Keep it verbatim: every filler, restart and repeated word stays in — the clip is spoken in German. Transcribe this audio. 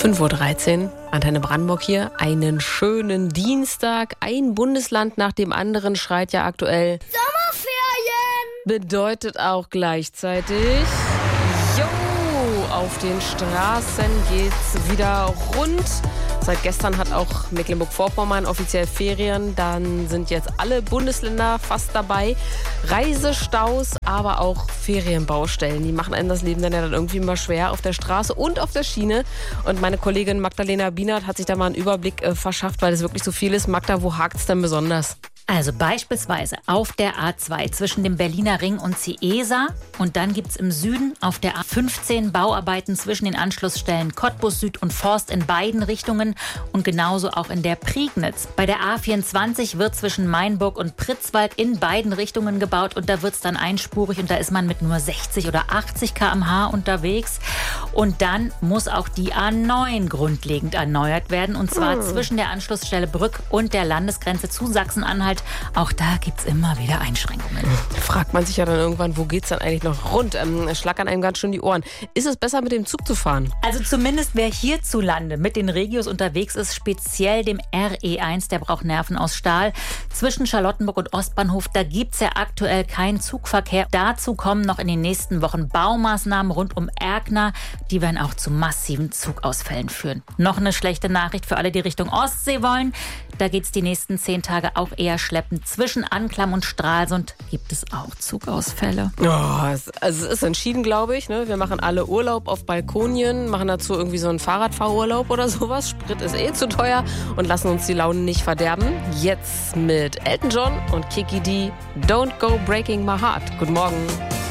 fünf Uhr dreizehn, Antenne Brandenburg hier. Einen schönen Dienstag. Ein Bundesland nach dem anderen schreit ja aktuell Sommerferien! Bedeutet auch gleichzeitig, jo, auf den Straßen geht's wieder rund. Seit gestern hat auch Mecklenburg-Vorpommern offiziell Ferien. Dann sind jetzt alle Bundesländer fast dabei. Reisestaus, aber auch Ferienbaustellen. Die machen einem das Leben dann ja dann irgendwie immer schwer auf der Straße und auf der Schiene. Und meine Kollegin Magdalena Bienert hat sich da mal einen Überblick äh, verschafft, weil es wirklich so viel ist. Magda, wo hakt's denn besonders? Also beispielsweise auf der A zwei zwischen dem Berliner Ring und Ciesa. Und dann gibt's im Süden auf der A fünfzehn Bauarbeiten zwischen den Anschlussstellen Cottbus Süd und Forst in beiden Richtungen und genauso auch in der Prignitz. Bei der A vierundzwanzig wird zwischen Mainburg und Pritzwalk in beiden Richtungen gebaut und da wird's dann einspurig und da ist man mit nur sechzig oder achtzig Kilometer pro Stunde unterwegs. Und dann muss auch die A neun grundlegend erneuert werden und zwar hm. zwischen der Anschlussstelle Brück und der Landesgrenze zu Sachsen-Anhalt. Auch da gibt's immer wieder Einschränkungen. Fragt man sich ja dann irgendwann, wo geht's dann eigentlich noch rund? Ähm, es schlackern einem ganz schön die Ohren. Ist es besser, mit dem Zug zu fahren? Also zumindest wer hierzulande mit den Regios unterwegs ist, speziell dem R E eins, der braucht Nerven aus Stahl. Zwischen Charlottenburg und Ostbahnhof, da gibt's ja aktuell keinen Zugverkehr. Dazu kommen noch in den nächsten Wochen Baumaßnahmen rund um Erkner. Die werden auch zu massiven Zugausfällen führen. Noch eine schlechte Nachricht für alle, die Richtung Ostsee wollen. Da geht's die nächsten zehn Tage auch eher schleppend. Zwischen Anklam und Stralsund gibt es auch Zugausfälle. Oh, also es ist entschieden, glaube ich. Ne? Wir machen alle Urlaub auf Balkonien, machen dazu irgendwie so einen Fahrradfahrurlaub oder sowas. Sprit ist eh zu teuer und lassen uns die Laune nicht verderben. Jetzt mit Elton John und Kiki D. Don't Go Breaking My Heart. Guten Morgen.